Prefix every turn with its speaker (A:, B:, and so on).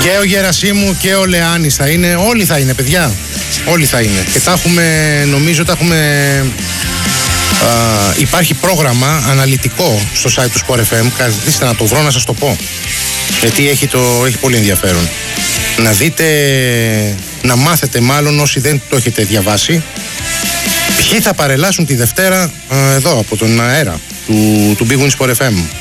A: Και ο Γερασίμου και ο Λεάνης θα είναι. Όλοι θα είναι, παιδιά. Όλοι θα είναι. Και τα έχουμε, νομίζω τα έχουμε. Υπάρχει πρόγραμμα αναλυτικό στο site του Sport FM. Καθίστε να το βρω να σας το πω. Γιατί έχει πολύ ενδιαφέρον. Να δείτε, να μάθετε μάλλον όσοι δεν το έχετε διαβάσει, ποιοι θα παρελάσουν τη Δευτέρα εδώ από τον αέρα του Big Win Sport FM.